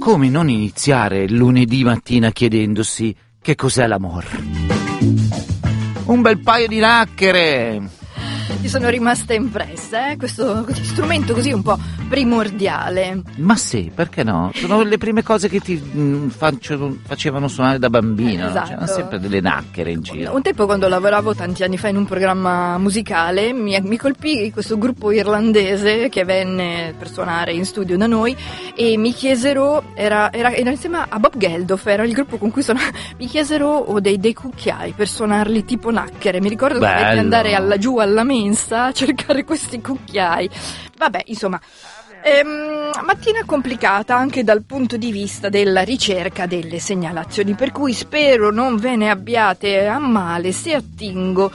come non iniziare il lunedì mattina chiedendosi che cos'è l'amor? Un bel paio di nacchere! Ti sono rimaste impresse, questo strumento così un po' primordiale. Ma sì, perché no? Sono le prime cose che ti facevano suonare da bambino. Esatto. C'erano sempre delle nacchere in giro. Un tempo, quando lavoravo tanti anni fa in un programma musicale, mi colpì questo gruppo irlandese che venne per suonare in studio da noi e mi chiesero, era insieme a Bob Geldof, era il gruppo con cui suonavo, mi chiesero dei cucchiai per suonarli tipo nacchere. Mi ricordo che dovetti andare giù alla mensa a cercare questi cucchiai. Vabbè, insomma, mattina complicata anche dal punto di vista della ricerca delle segnalazioni, per cui spero non ve ne abbiate a male se attingo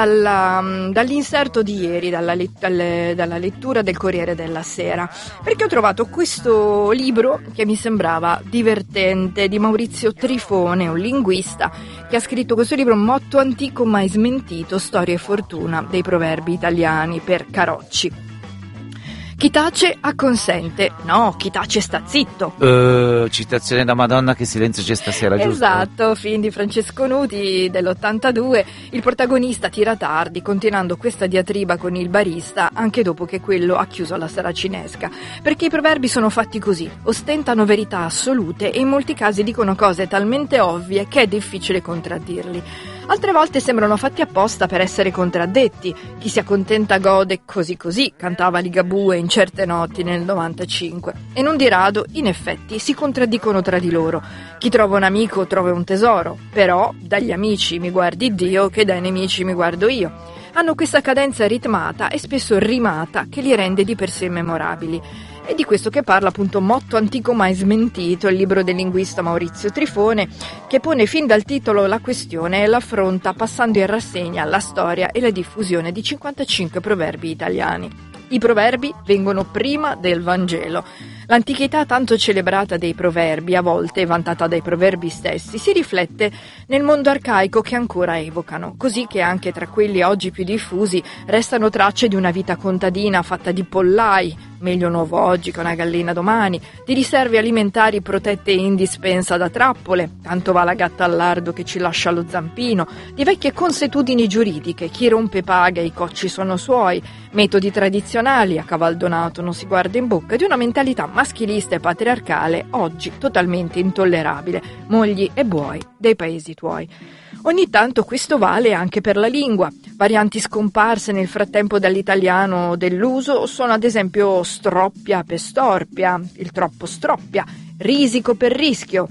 dall'inserto di ieri, dalla lettura del Corriere della Sera, perché ho trovato questo libro che mi sembrava divertente, di Maurizio Trifone, un linguista che ha scritto questo libro, Motto antico mai smentito, storia e fortuna dei proverbi italiani, per Carocci. Chi tace acconsente, no, chi tace sta zitto. Citazione da Madonna, che silenzio c'è stasera, giusto? Esatto, film di Francesco Nuti dell'82. Il protagonista tira tardi, continuando questa diatriba con il barista anche dopo che quello ha chiuso la saracinesca. Perché i proverbi sono fatti così, ostentano verità assolute e in molti casi dicono cose talmente ovvie che è difficile contraddirli. Altre volte sembrano fatti apposta per essere contraddetti. Chi si accontenta gode così così, cantava Ligabue in certe notti nel 95. E non di rado, in effetti, si contraddicono tra di loro. Chi trova un amico trova un tesoro, però dagli amici mi guardi Dio che dai nemici mi guardo io. Hanno questa cadenza ritmata e spesso rimata che li rende di per sé memorabili. È di questo che parla appunto Motto antico mai smentito, il libro del linguista Maurizio Trifone, che pone fin dal titolo la questione e l'affronta passando in rassegna la storia e la diffusione di 55 proverbi italiani. I proverbi vengono prima del Vangelo. L'antichità tanto celebrata dei proverbi, a volte vantata dai proverbi stessi, si riflette nel mondo arcaico che ancora evocano, così che anche tra quelli oggi più diffusi restano tracce di una vita contadina fatta di pollai, meglio un uovo oggi che una gallina domani, di riserve alimentari protette in dispensa da trappole, tanto va la gatta al lardo che ci lascia lo zampino, di vecchie consuetudini giuridiche, chi rompe paga, i cocci sono suoi, metodi tradizionali, a cavaldonato non si guarda in bocca, di una mentalità maschilista e patriarcale oggi totalmente intollerabile, mogli e buoi dei paesi tuoi. Ogni tanto questo vale anche per la lingua. Varianti scomparse nel frattempo dall'italiano dell'uso sono ad esempio stroppia per storpia, il troppo stroppia, risico per rischio.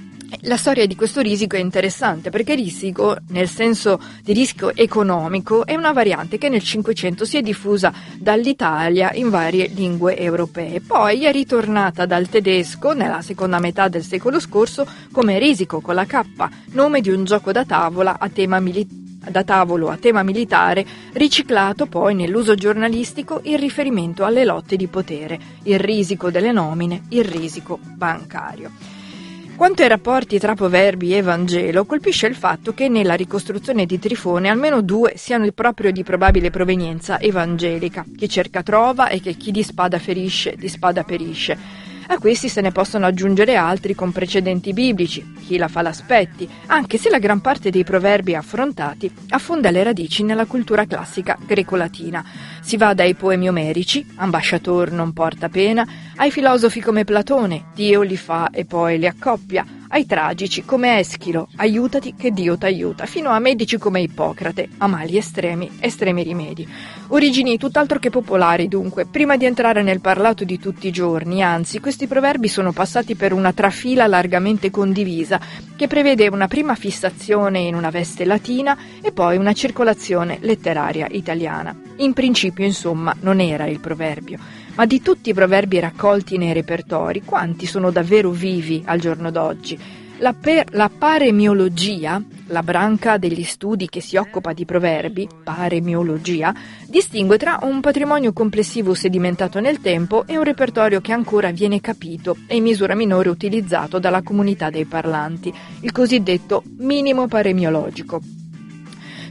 La storia di questo risico è interessante perché risico, nel senso di rischio economico, è una variante che nel Cinquecento si è diffusa dall'Italia in varie lingue europee. Poi è ritornata dal tedesco nella seconda metà del secolo scorso come risico con la K, nome di un gioco da tavolo a tema militare, riciclato poi nell'uso giornalistico in riferimento alle lotte di potere, il risico delle nomine, il risico bancario. Quanto ai rapporti tra proverbi e Vangelo, colpisce il fatto che nella ricostruzione di Trifone almeno due siano proprio di probabile provenienza evangelica. Chi cerca trova e che chi di spada ferisce, di spada perisce. A questi se ne possono aggiungere altri con precedenti biblici, chi la fa l'aspetti, anche se la gran parte dei proverbi affrontati affonda le radici nella cultura classica greco-latina. Si va dai poemi omerici, ambasciator non porta pena, ai filosofi come Platone, Dio li fa e poi li accoppia, ai tragici come Eschilo, aiutati che Dio t'aiuta, fino a medici come Ippocrate, a mali estremi, estremi rimedi. Origini tutt'altro che popolari dunque, prima di entrare nel parlato di tutti i giorni, anzi questi proverbi sono passati per una trafila largamente condivisa che prevede una prima fissazione in una veste latina e poi una circolazione letteraria italiana. In principio, insomma, non era il proverbio. Ma di tutti i proverbi raccolti nei repertori, quanti sono davvero vivi al giorno d'oggi? La paremiologia, la branca degli studi che si occupa di proverbi, paremiologia, distingue tra un patrimonio complessivo sedimentato nel tempo e un repertorio che ancora viene capito e in misura minore utilizzato dalla comunità dei parlanti, il cosiddetto minimo paremiologico.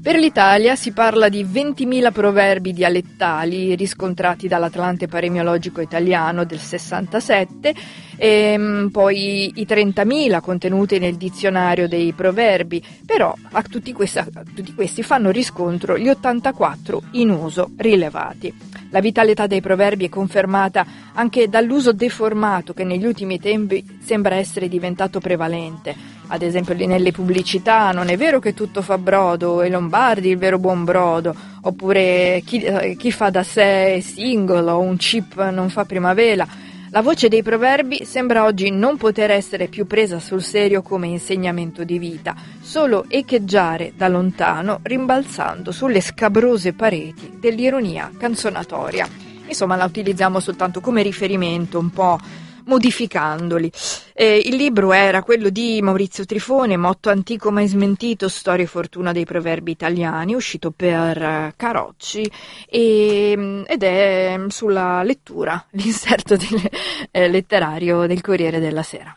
Per l'Italia si parla di 20.000 proverbi dialettali riscontrati dall'Atlante Paremiologico Italiano del 67, e poi i 30.000 contenuti nel dizionario dei proverbi, però a tutti questi fanno riscontro gli 84 in uso rilevati. La vitalità dei proverbi è confermata anche dall'uso deformato che negli ultimi tempi sembra essere diventato prevalente. Ad esempio nelle pubblicità: non è vero che tutto fa brodo, e Lombardi il vero buon brodo, oppure chi fa da sé è singolo, un chip non fa primavera. La voce dei proverbi sembra oggi non poter essere più presa sul serio come insegnamento di vita, solo echeggiare da lontano, rimbalzando sulle scabrose pareti dell'ironia canzonatoria. Insomma, la utilizziamo soltanto come riferimento, un po' modificandoli. Il libro era quello di Maurizio Trifone, Motto antico mai smentito, storia e fortuna dei proverbi italiani, uscito per Carocci, ed è sulla lettura, l'inserto letterario del Corriere della Sera.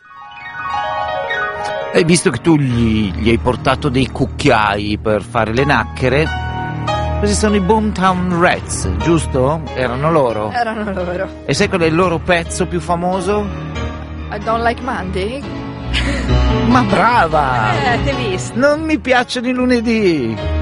E visto che tu gli hai portato dei cucchiai per fare le nacchere, questi sono i Boomtown Rats, giusto? Erano loro? Erano loro. E sai qual è il loro pezzo più famoso? I Don't Like Monday? Ma brava! Ti visto? Non mi piacciono i lunedì!